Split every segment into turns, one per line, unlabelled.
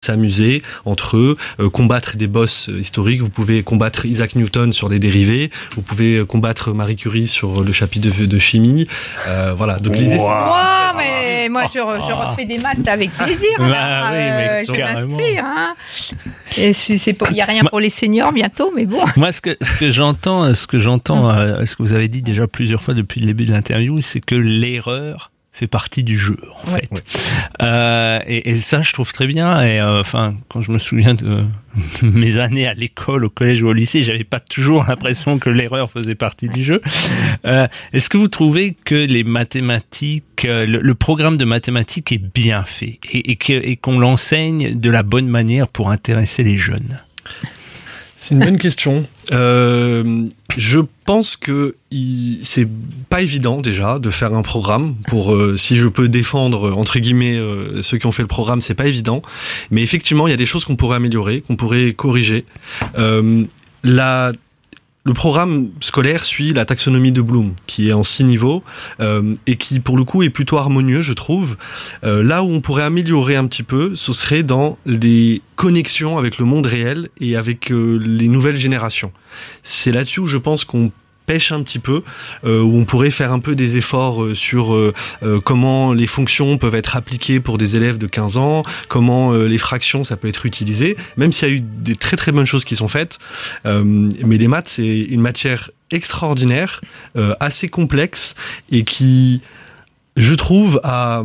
s'amuser entre eux, combattre des boss historiques. Vous pouvez combattre Isaac Newton sur les dérivés, vous pouvez combattre Marie Curie sur le chapitre de chimie. Voilà. Donc l'idée,
c'est... mais moi je refais des maths avec plaisir. Je m'inscris. Il n'y a rien pour les seniors bientôt, mais bon.
Moi, ce que j'entends, ce que vous avez dit déjà plusieurs fois depuis le début de l'interview, c'est que l'erreur fait partie du jeu, en fait. Et ça, je trouve très bien. Et quand je me souviens de mes années à l'école, au collège ou au lycée, j'avais pas toujours l'impression que l'erreur faisait partie du jeu. Est-ce que vous trouvez que les mathématiques, le programme de mathématiques est bien fait et qu'on l'enseigne de la bonne manière pour intéresser les jeunes ?
C'est une bonne question. Je pense que c'est pas évident déjà de faire un programme pour, si je peux défendre entre guillemets ceux qui ont fait le programme, c'est pas évident. Mais effectivement, il y a des choses qu'on pourrait améliorer, qu'on pourrait corriger. Le programme scolaire suit la taxonomie de Bloom, qui est en 6 niveaux, et qui, pour le coup, est plutôt harmonieux, je trouve. Là où on pourrait améliorer un petit peu, ce serait dans les connexions avec le monde réel et avec les nouvelles générations. C'est là-dessus où je pense qu'on pêche un petit peu, où on pourrait faire un peu des efforts sur comment les fonctions peuvent être appliquées pour des élèves de 15 ans, comment les fractions ça peut être utilisé, même s'il y a eu des très très bonnes choses qui sont faites, mais les maths c'est une matière extraordinaire, assez complexe et qui, je trouve,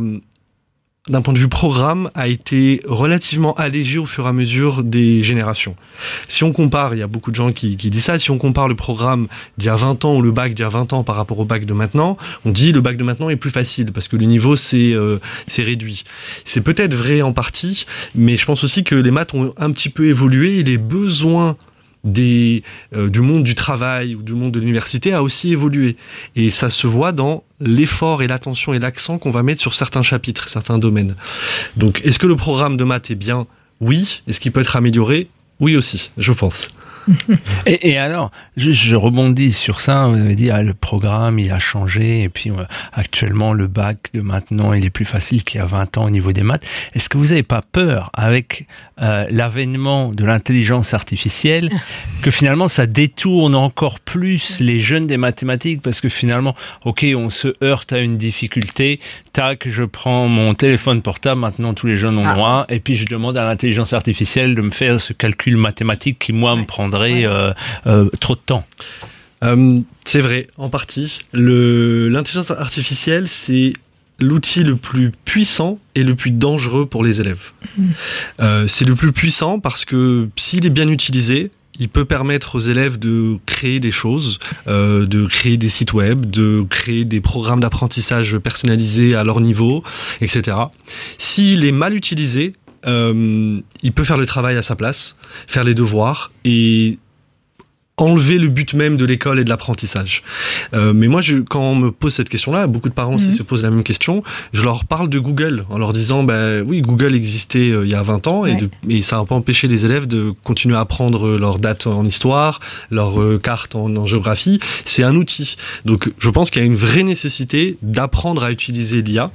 d'un point de vue programme, a été relativement allégé au fur et à mesure des générations. Si on compare, il y a beaucoup de gens qui disent ça, si on compare le programme d'il y a 20 ans ou le bac d'il y a 20 ans par rapport au bac de maintenant, on dit le bac de maintenant est plus facile parce que le niveau c'est réduit. C'est peut-être vrai en partie, mais je pense aussi que les maths ont un petit peu évolué et les besoins du monde du travail ou du monde de l'université a aussi évolué. Et ça se voit dans l'effort et l'attention et l'accent qu'on va mettre sur certains chapitres, certains domaines. Donc, est-ce que le programme de maths est bien ? Oui. Est-ce qu'il peut être amélioré ? Oui aussi, je pense.
Et alors, je rebondis sur ça, vous avez dit le programme il a changé et puis actuellement le bac de maintenant il est plus facile qu'il y a 20 ans au niveau des maths. Est-ce que vous n'avez pas peur avec l'avènement de l'intelligence artificielle que finalement ça détourne encore plus les jeunes des mathématiques parce que finalement, ok, on se heurte à une difficulté, tac, je prends mon téléphone portable, maintenant tous les jeunes ont droit et puis je demande à l'intelligence artificielle de me faire ce calcul mathématique qui moi me prendrait trop de temps.
C'est vrai, en partie. L'intelligence artificielle, c'est l'outil le plus puissant et le plus dangereux pour les élèves. C'est le plus puissant parce que s'il est bien utilisé, il peut permettre aux élèves de créer des choses, de créer des sites web, de créer des programmes d'apprentissage personnalisés à leur niveau, etc. S'il est mal utilisé, il peut faire le travail à sa place, faire les devoirs et enlever le but même de l'école et de l'apprentissage. Mais moi, quand on me pose cette question-là, beaucoup de parents aussi se posent la même question, je leur parle de Google, en leur disant, oui, Google existait il y a 20 ans, et ça n'a pas empêché les élèves de continuer à apprendre leurs dates en histoire, leurs cartes en géographie. C'est un outil. Donc, je pense qu'il y a une vraie nécessité d'apprendre à utiliser l'IA.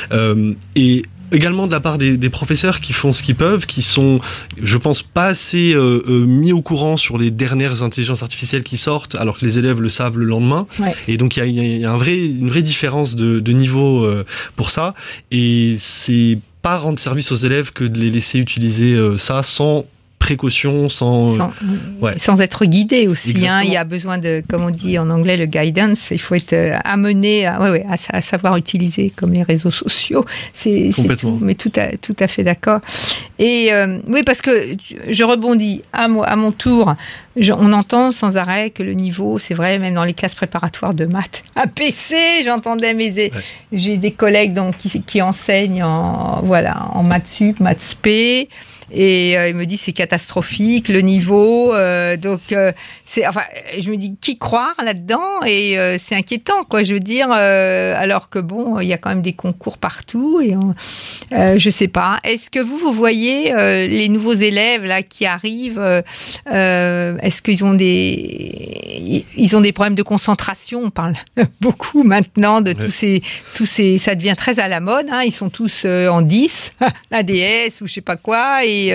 Et également de la part des professeurs qui font ce qu'ils peuvent, qui sont, je pense, pas assez mis au courant sur les dernières intelligences artificielles qui sortent, alors que les élèves le savent le lendemain. Et donc il y a une vraie différence de niveau pour ça. Et c'est pas rendre service aux élèves que de les laisser utiliser ça sans précaution, sans
être guidé aussi. Il y a besoin de, comme on dit en anglais, le guidance. Il faut être amené à savoir utiliser, comme les réseaux sociaux. C'est tout, mais tout à fait d'accord. Et oui, parce que je rebondis à mon tour. On entend sans arrêt que le niveau, c'est vrai, même dans les classes préparatoires de maths, APC, j'entendais j'ai des collègues qui enseignent en maths sup, maths spé. Et il me dit c'est catastrophique le niveau, donc je me dis qui croire là-dedans, et c'est inquiétant quoi, je veux dire, alors que bon, il y a quand même des concours partout et je sais pas. Est-ce que vous voyez les nouveaux élèves là qui arrivent, est-ce qu'ils ont des problèmes de concentration? On parle beaucoup maintenant de tous ces ça devient très à la mode, hein, ils sont tous en 10 ADS ou je sais pas quoi, et